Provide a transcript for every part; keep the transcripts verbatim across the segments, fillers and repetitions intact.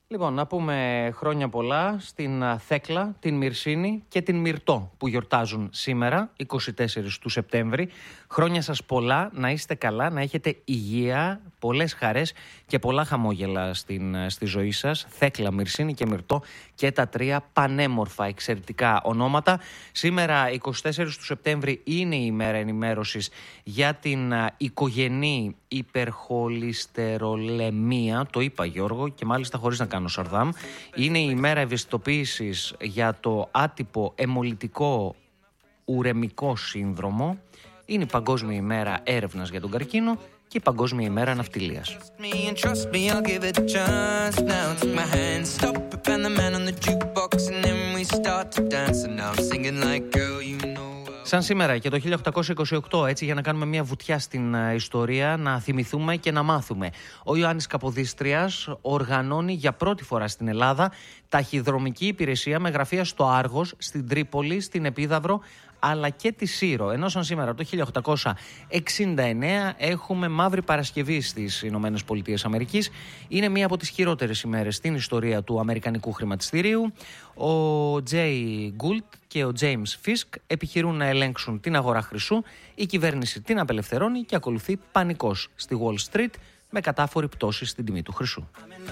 Λοιπόν, να πούμε χρόνια πολλά στην Θέκλα, την Μυρσίνη και την Μυρτώ που γιορτάζουν σήμερα, είκοσι τέσσερις του Σεπτέμβρη. Χρόνια σας πολλά, να είστε καλά, να έχετε υγεία, πολλές χαρές και πολλά χαμόγελα στην, στη ζωή σας. Θέκλα, Μυρσίνη και Μυρτώ και τα τρία πανέμορφα εξαιρετικά ονόματα. Σήμερα, είκοσι τέσσερις του Σεπτέμβρη, είναι η ημέρα ενημέρωσης για την οικογενή υπερχολυστερολεμία. Το είπα, Γιώργο, και μάλιστα χωρίς να κάνω σαρδάμ. Είναι η ημέρα ευαισθητοποίησης για το άτυπο αιμολυτικό ουρεμικό σύνδρομο. Είναι η Παγκόσμια ημέρα έρευνας για τον καρκίνο και η Παγκόσμια ημέρα ναυτιλίας. Σαν σήμερα και το χίλια οκτακόσια είκοσι οκτώ, έτσι για να κάνουμε μια βουτιά στην uh, ιστορία, να θυμηθούμε και να μάθουμε. Ο Ιωάννης Καποδίστριας οργανώνει για πρώτη φορά στην Ελλάδα ταχυδρομική υπηρεσία με γραφεία στο Άργος, στην Τρίπολη, στην Επίδαυρο, αλλά και τη Σύρο. Ενώ σαν σήμερα το χίλια οκτακόσια εξήντα εννέα έχουμε Μαύρη Παρασκευή στις Ηνωμένες Πολιτείες Αμερικής. Είναι μία από τις χειρότερες ημέρες στην ιστορία του αμερικανικού χρηματιστηρίου. Ο Τζέι Γκούλτ και ο Τζέιμς Φίσκ επιχειρούν να ελέγξουν την αγορά χρυσού. Η κυβέρνηση την απελευθερώνει και ακολουθεί πανικός στη Wall Street με κατάφορη πτώση στην τιμή του χρυσού.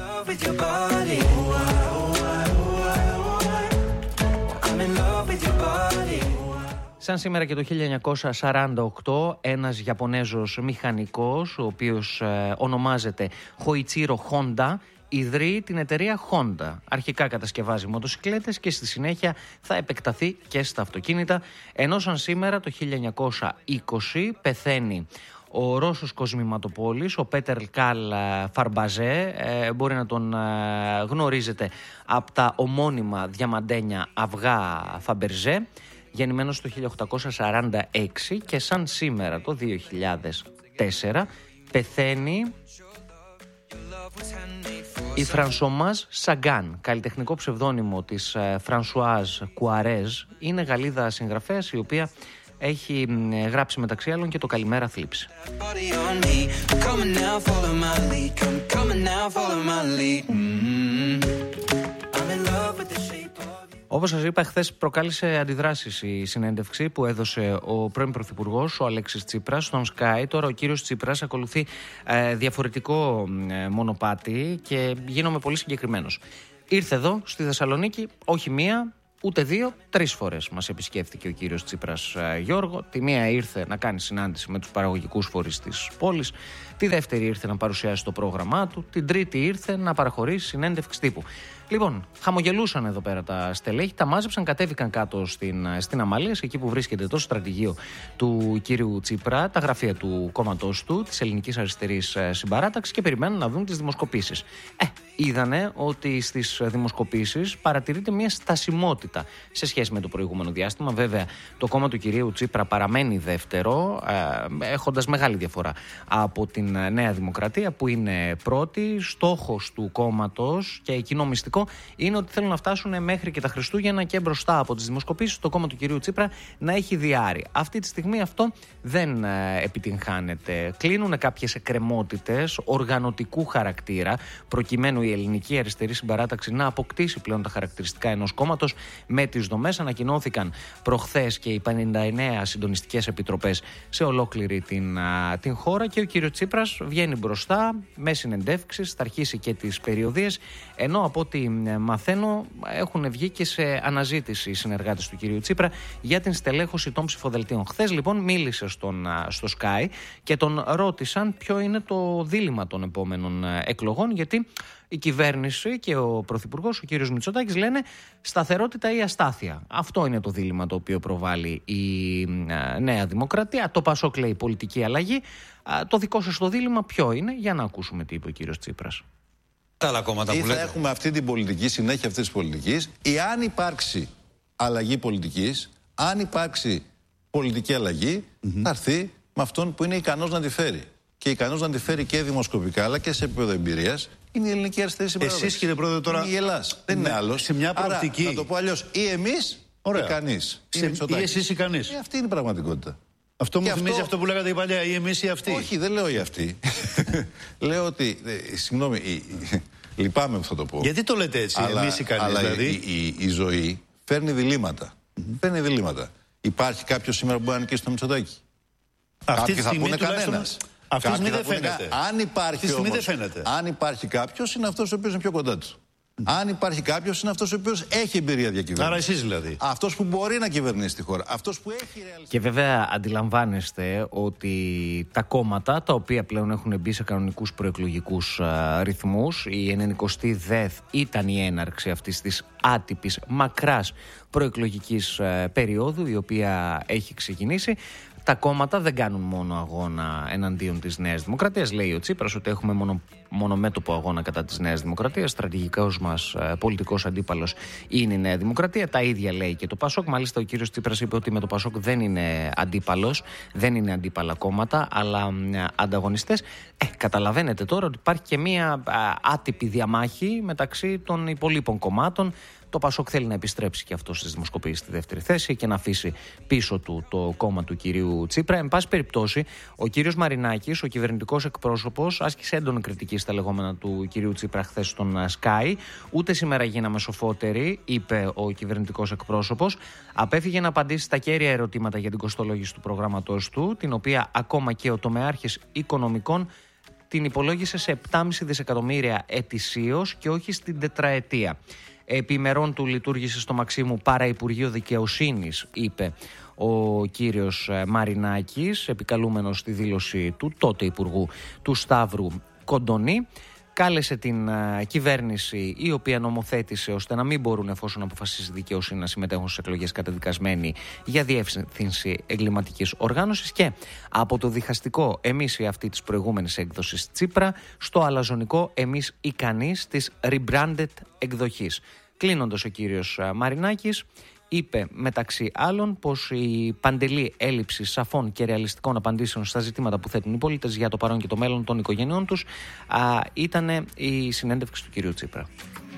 Σαν σήμερα και το χίλια εννιακόσια σαράντα οκτώ, ένας Ιαπωνέζος μηχανικός, ο οποίος ε, ονομάζεται Χοιτσίρο Χόντα, ιδρύει την εταιρεία Honda. Αρχικά κατασκευάζει μοτοσικλέτες και στη συνέχεια θα επεκταθεί και στα αυτοκίνητα. Ενώ σαν σήμερα το χίλια εννιακόσια είκοσι πεθαίνει ο Ρώσος κοσμηματοπόλης, ο Πέτερ Καλ Φαρμπαζέ, ε, μπορεί να τον ε, γνωρίζετε από τα ομώνυμα διαμαντένια αυγά Φαμπερζέ, γεννημένος το χίλια οκτακόσια σαράντα έξι, και σαν σήμερα το δύο χιλιάδες τέσσερα πεθαίνει η Φρανσομάζ Σαγκάν, καλλιτεχνικό ψευδόνυμο της Φρανσουάζ Κουαρέζ. Είναι Γαλλίδα συγγραφέας, η οποία έχει γράψει μεταξύ άλλων και το Καλημέρα Θλίψη. Όπως σας είπα, χθες προκάλεσε αντιδράσεις η συνέντευξη που έδωσε ο πρώην Πρωθυπουργός, ο Αλέξης Τσίπρας, στον Sky. Τώρα ο κύριος Τσίπρας ακολουθεί ε, διαφορετικό ε, μονοπάτι και γίνομαι πολύ συγκεκριμένος. Ήρθε εδώ στη Θεσσαλονίκη όχι μία, ούτε δύο, τρεις φορές μας επισκέφθηκε ο κύριος Τσίπρας, ε, Γιώργο. Τη μία ήρθε να κάνει συνάντηση με τους παραγωγικούς φορείς της πόλης. Τη δεύτερη ήρθε να παρουσιάσει το πρόγραμμά του. Την τρίτη ήρθε να παραχωρήσει συνέντευξη τύπου. Λοιπόν, χαμογελούσαν εδώ πέρα τα στελέχη, τα μάζεψαν, κατέβηκαν κάτω στην, στην Αμαλίας, εκεί που βρίσκεται το στρατηγείο του κύριου Τσίπρα, τα γραφεία του κόμματός του, της Ελληνικής Αριστερής Συμπαράταξης, και περιμένουν να δουν τις δημοσκοπήσεις. Ε, είδανε ότι στις δημοσκοπήσεις παρατηρείται μια στασιμότητα σε σχέση με το προηγούμενο διάστημα. Βέβαια, το κόμμα του κυρίου Τσίπρα παραμένει δεύτερο, ε, έχοντας μεγάλη διαφορά από την Νέα Δημοκρατία, που είναι πρώτη. Στόχος του κόμματος και εκείνο μυστικό είναι ότι θέλουν να φτάσουν μέχρι και τα Χριστούγεννα και μπροστά από τις δημοσκοπήσεις το κόμμα του κυρίου Τσίπρα να έχει διάρρη. Αυτή τη στιγμή αυτό δεν ε, επιτυγχάνεται. Κλείνουν κάποιες εκκρεμότητες οργανωτικού χαρακτήρα, προκειμένου η Ελληνική Αριστερή Συμπαράταξη να αποκτήσει πλέον τα χαρακτηριστικά ενός κόμματος με τις δομές. Ανακοινώθηκαν προχθές και οι πενήντα εννέα συντονιστικές επιτροπές σε ολόκληρη την, α, την χώρα, και ο κύριος Τσίπρας βγαίνει μπροστά με συνεντεύξεις, θα αρχίσει και τις περιοδίες, ενώ από ό,τι μαθαίνω έχουν βγει και σε αναζήτηση οι συνεργάτες του κυρίου Τσίπρα για την στελέχωση των ψηφοδελτίων. Χθες λοιπόν μίλησε στον, στο Sky και τον ρώτησαν ποιο είναι το δίλημμα των επόμενων εκλογών, γιατί η κυβέρνηση και ο Πρωθυπουργός, ο κύριος Μητσοτάκης, λένε σταθερότητα ή αστάθεια. Αυτό είναι το δίλημμα το οποίο προβάλλει η Νέα Δημοκρατία. Το Πασόκ λέει πολιτική αλλαγή. Το δικό σας το δίλημμα ποιο είναι? Για να ακούσουμε τι είπε ο κύριος Τσίπρας. Τα άλλα κόμματα που λέτε. Ή θα έχουμε αυτή την πολιτική, συνέχεια αυτής της πολιτικής, ή αν υπάρξει αλλαγή πολιτικής, αν υπάρξει πολιτική αλλαγή, mm-hmm. θα έρθει με αυτόν που είναι ικανός να τη φέρει. Και ικανός να τη φέρει και δημοσκοπικά, αλλά και σε επίπεδο εμπειρίας, είναι η Ελληνική Αριστερή Συμπαράταξη. Εσείς, κύριε Πρόεδρε, τώρα. Είναι η Ελλάς. Δεν είναι άλλος. Σε μια προοπτική. Άρα, να το πω αλλιώς, ή εμείς ή κανείς. Σε... Ή εσείς ή κανείς. Ε, αυτή είναι η πραγματικότητα. Αυτό μου και θυμίζει αυτό... αυτό που λέγατε η παλιά, ή εμείς ή αυτοί. Όχι, δεν λέω ή αυτοί. Λέω ότι. Ε, συγγνώμη. Η... Λυπάμαι που θα το πω. Γιατί το λέτε έτσι, εμείς οι κανείς δηλαδή? Η, η, η ζωή φέρνει διλήμματα. Mm-hmm. Φέρνει διλήμματα. Υπάρχει κάποιο σήμερα που μπορεί να νικήσει το Μητσοτάκη? Αυτή τη θα στιγμή πούνε κανένας. Αυτή τη στιγμή δεν φαίνεται. Αν υπάρχει, όμως, αν υπάρχει κάποιος, είναι αυτός ο οποίος είναι πιο κοντά του. Mm. Αν υπάρχει κάποιος, είναι αυτός ο οποίος έχει εμπειρία διακυβέρνηση. Άρα εσείς δηλαδή. Αυτός που μπορεί να κυβερνήσει τη χώρα. Αυτός που έχει ρεαλιστικά. Και βέβαια αντιλαμβάνεστε ότι τα κόμματα, τα οποία πλέον έχουν μπει σε κανονικούς προεκλογικούς α, ρυθμούς, η ενενηκοστή ΔΕΘ ήταν η έναρξη αυτής της άτυπης μακράς προεκλογικής α, περίοδου, η οποία έχει ξεκινήσει. Τα κόμματα δεν κάνουν μόνο αγώνα εναντίον της Νέας Δημοκρατίας. Λέει ο Τσίπρας ότι έχουμε μόνο, μονομέτωπο αγώνα κατά της Νέας Δημοκρατίας. Στρατηγικός μας ε, πολιτικός αντίπαλος είναι η Νέα Δημοκρατία. Τα ίδια λέει και το ΠΑΣΟΚ. Μάλιστα ο κύριος Τσίπρας είπε ότι με το ΠΑΣΟΚ δεν είναι αντίπαλος, δεν είναι αντίπαλα κόμματα, αλλά ε, ανταγωνιστές. Ε, καταλαβαίνετε τώρα ότι υπάρχει και μία ε, άτυπη διαμάχη μεταξύ των υπολείπων κομμάτων. Το ΠΑΣΟΚ θέλει να επιστρέψει και αυτό στις δημοσκοπήσεις στη δεύτερη θέση και να αφήσει πίσω του το κόμμα του κυρίου Τσίπρα. Εν πάση περιπτώσει, ο κύριος Μαρινάκης, ο κυβερνητικός εκπρόσωπος, άσκησε έντονη κριτική στα λεγόμενα του κυρίου Τσίπρα χθες στον Sky. Ούτε σήμερα γίναμε σοφότεροι, είπε ο κυβερνητικός εκπρόσωπος. Απέφυγε να απαντήσει στα κέρια ερωτήματα για την κοστολόγηση του προγράμματός του, την οποία ακόμα και ο τομεάρχης οικονομικών την υπολόγισε σε επτά κόμμα πέντε δισεκατομμύρια ετησίως και όχι στην τετραετία. Επιμερών του λειτουργήσε στο Μαξίμου παρά Υπουργείο Δικαιοσύνης, είπε ο κύριος Μαρινάκης, επικαλούμενος στη δήλωση του τότε Υπουργού του Σταύρου Κοντονή. Κάλεσε την uh, κυβέρνηση, η οποία νομοθέτησε ώστε να μην μπορούν, εφόσον αποφασίσει η δικαιοσύνη, να συμμετέχουν στις εκλογές καταδικασμένοι για διεύθυνση εγκληματικής οργάνωσης. Και από το διχαστικό εμείς η αυτή της προηγούμενης έκδοσης Τσίπρα στο αλαζονικό εμείς ικανείς της rebranded εκδοχής. Κλείνοντας, ο κύριος Μαρινάκης είπε μεταξύ άλλων πως η παντελή έλλειψη σαφών και ρεαλιστικών απαντήσεων στα ζητήματα που θέτουν οι πολίτες για το παρόν και το μέλλον των οικογενειών τους ήταν η συνέντευξη του κυρίου Τσίπρα.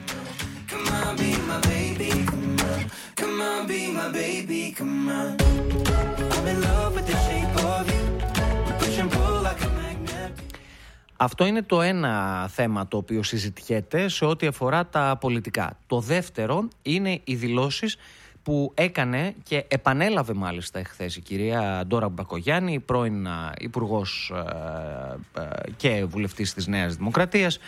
Αυτό είναι το ένα θέμα το οποίο συζητιέται σε ό,τι αφορά τα πολιτικά. Το δεύτερο είναι οι δηλώσεις που έκανε και επανέλαβε μάλιστα εχθές η κυρία Ντόρα Μπακογιάννη, πρώην υπουργός ε, ε, και βουλευτής της Νέας Δημοκρατίας,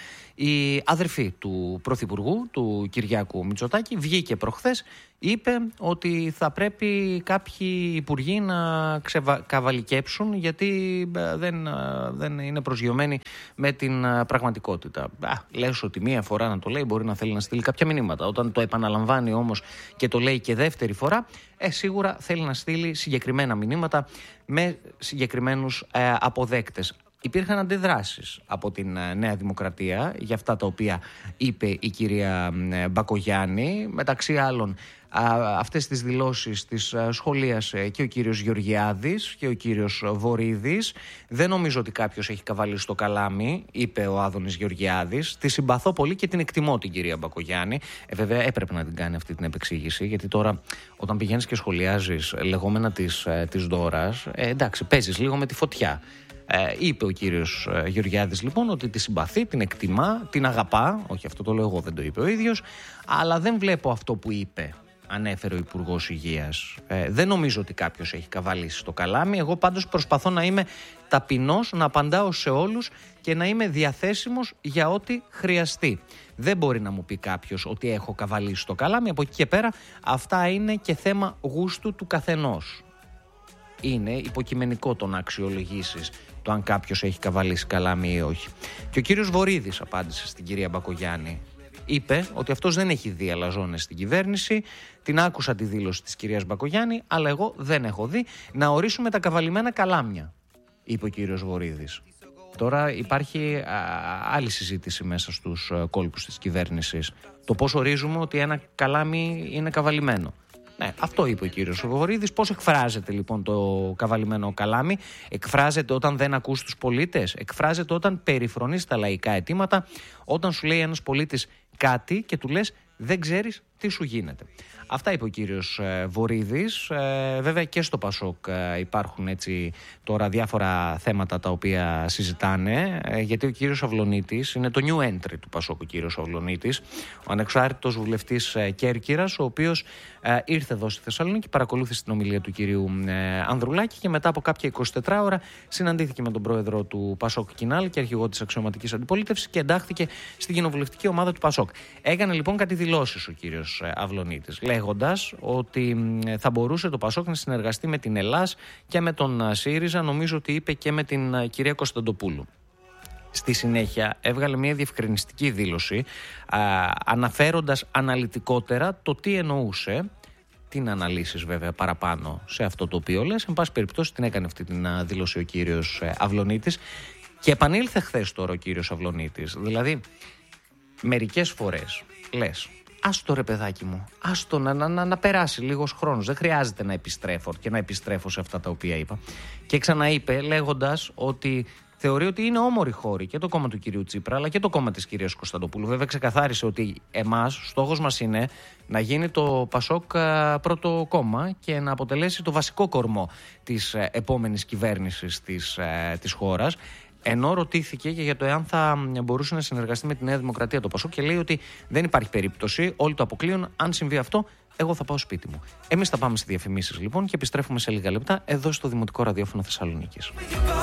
η αδερφή του Πρωθυπουργού, του Κυριάκου Μητσοτάκη, βγήκε προχθές, είπε ότι θα πρέπει κάποιοι υπουργοί να ξεκαβαλικέψουν γιατί δεν, δεν είναι προσγειωμένοι με την πραγματικότητα. Α, λες ότι μία φορά να το λέει μπορεί να θέλει να στείλει κάποια μηνύματα. Όταν το επαναλαμβάνει όμως και το λέει και δεύτερη φορά, ε, σίγουρα θέλει να στείλει συγκεκριμένα μηνύματα με συγκεκριμένους ε, αποδέκτες. Υπήρχαν αντιδράσεις από την Νέα Δημοκρατία για αυτά τα οποία είπε η κυρία Μπακογιάννη. Μεταξύ άλλων, αυτές τις δηλώσεις τις σχολίασε και ο κύριος Γεωργιάδης και ο κύριος Βορίδης. Δεν νομίζω ότι κάποιος έχει καβαλήσει στο καλάμι, είπε ο Άδωνης Γεωργιάδης. Τη συμπαθώ πολύ και την εκτιμώ την κυρία Μπακογιάννη. Ε, βέβαια έπρεπε να την κάνει αυτή την επεξήγηση, γιατί τώρα όταν πηγαίνεις και σχολιάζεις λεγόμενα της, της Ντόρας, ε, εντάξει, παίζεις λίγο με τη φωτιά. Ε, είπε ο κύριος ε, Γεωργιάδης λοιπόν ότι τη συμπαθεί, την εκτιμά, την αγαπά. Όχι, αυτό το λέω εγώ, δεν το είπε ο ίδιος. Αλλά δεν βλέπω αυτό που είπε, ανέφερε ο Υπουργός Υγείας. Ε, δεν νομίζω ότι κάποιος έχει καβαλήσει στο καλάμι. Εγώ πάντως προσπαθώ να είμαι ταπεινός, να απαντάω σε όλους και να είμαι διαθέσιμος για ό,τι χρειαστεί. Δεν μπορεί να μου πει κάποιος ότι έχω καβαλήσει στο καλάμι. Από εκεί και πέρα αυτά είναι και θέμα γούστου του καθενός. Είναι υποκειμενικό το να αξιολογήσεις το αν κάποιος έχει καβαλήσει καλάμι ή όχι. Και ο κύριος Βορίδης απάντησε στην κυρία Μπακογιάννη. Είπε ότι αυτός δεν έχει δει αλαζόνες στην κυβέρνηση. Την άκουσα τη δήλωση της κυρίας Μπακογιάννη, αλλά εγώ δεν έχω δει να ορίσουμε τα καβαλημένα καλάμια, είπε ο κύριος Βορίδης. Τώρα υπάρχει α, άλλη συζήτηση μέσα στους α, κόλπους της κυβέρνησης. Το πώς ορίζουμε ότι ένα καλάμι είναι καβαλημένο. Ναι, αυτό είπε ο κύριος Βορίδης. Πώς εκφράζεται λοιπόν το καβαλημένο καλάμι? Εκφράζεται όταν δεν ακούς τους πολίτες. Εκφράζεται όταν περιφρονείς τα λαϊκά αιτήματα. Όταν σου λέει ένας πολίτης κάτι και του λες δεν ξέρεις τι σου γίνεται. Αυτά είπε ο κύριος Βορίδης. Ε, βέβαια και στο Πασόκ υπάρχουν έτσι τώρα διάφορα θέματα τα οποία συζητάνε, ε, γιατί ο κύριος Αυλωνίτης είναι το new entry του Πασόκ, ο κύριος Αυλωνίτης, ο ανεξάρτητος βουλευτής ε, Κέρκυρας, ο οποίος ε, ήρθε εδώ στη Θεσσαλονίκη, παρακολούθησε την ομιλία του κυρίου ε, Ανδρουλάκη και μετά από κάποια εικοσιτετρά ώρα συναντήθηκε με τον πρόεδρο του Πασόκ Κινάλ και αρχηγό της αξιωματικής αντιπολίτευσης και εντάχθηκε στην κοινοβουλευτική ομάδα του Πασόκ. Έκανε λοιπόν κάτι δηλώσεις ο κύριος Αυλωνίτης, λέγοντας ότι θα μπορούσε το Πασόκ να συνεργαστεί με την Ελλάς και με τον ΣΥΡΙΖΑ, νομίζω ότι είπε και με την κυρία Κωνσταντοπούλου. Στη συνέχεια έβγαλε μια διευκρινιστική δήλωση α, αναφέροντας αναλυτικότερα το τι εννοούσε. Την αναλύσεις βέβαια παραπάνω σε αυτό το οποίο λες. Εν πάση περιπτώσει την έκανε αυτή την δήλωση ο κύριος Αυλωνίτης και επανήλθε χθες τώρα ο κύριος Αυλωνίτης. Δηλαδή μερικές φορές λες, άστο ρε παιδάκι μου, άστο να, να, να περάσει λίγος χρόνος, δεν χρειάζεται να επιστρέφω και να επιστρέφω σε αυτά τα οποία είπα. Και ξαναείπε λέγοντας ότι θεωρεί ότι είναι όμοροι χώροι και το κόμμα του κυρίου Τσίπρα αλλά και το κόμμα της κυρίας Κωνσταντοπούλου. Βέβαια ξεκαθάρισε ότι εμάς, στόχος μας είναι να γίνει το Πασόκ πρώτο κόμμα και να αποτελέσει το βασικό κορμό της επόμενης κυβέρνησης της, της χώρας. Ενώ ρωτήθηκε και για το εάν θα μπορούσε να συνεργαστεί με τη Νέα Δημοκρατία το Πασόκ και λέει ότι δεν υπάρχει περίπτωση, όλοι το αποκλείουν. Αν συμβεί αυτό, εγώ θα πάω σπίτι μου. Εμείς θα πάμε σε διαφημίσεις λοιπόν και επιστρέφουμε σε λίγα λεπτά εδώ στο Δημοτικό Ραδιόφωνο Θεσσαλονίκης.